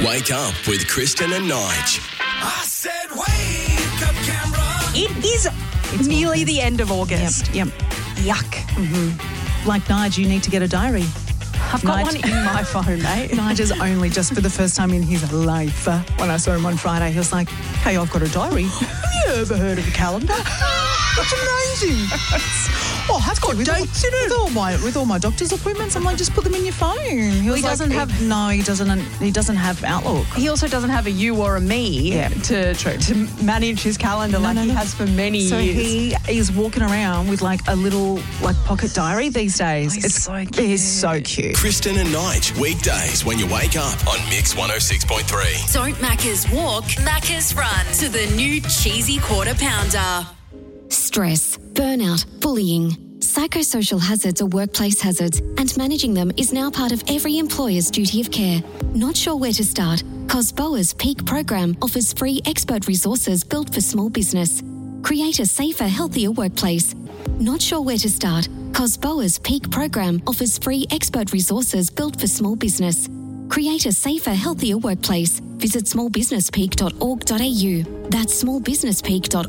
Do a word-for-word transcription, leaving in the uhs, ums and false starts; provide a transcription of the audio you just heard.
Wake up with Kristen and Nige. I said wake up, Canberra. It is It's nearly August. the end of August. Yep. Yuck. Like Nige, you need to get a diary. I've got Nige- one in my phone, mate. Nigel's only just for the first time in his life. Uh, when I saw him on Friday, he was like, hey, I've got a diary. Have you ever heard of a calendar? That's amazing. Oh, that's got dates in it. With all my with all my doctor's appointments, I'm like, just put them in your phone. He, was he like, doesn't have- No, he doesn't. He doesn't have Outlook. He also doesn't have a you or a me Yeah, to, true. to manage his calendar like no, he no. has for many So years. he is walking around with like a little like pocket diary these days. Oh, he's it's so cute. He's so cute. Kristen and Nige, weekdays when you wake up on Mix one oh six point three. Don't Macca's walk, Macca's run to the new cheesy quarter pounder. Stress, burnout, bullying. Psychosocial hazards are workplace hazards, and managing them is now part of every employer's duty of care. Not sure where to start? Cosboa's Peak program offers free expert resources built for small business. Create a safer, healthier workplace. Not sure where to start? Cosboa's Peak program offers free expert resources built for small business. Create a safer, healthier workplace. Visit small business peak dot org dot a u. That's small business peak dot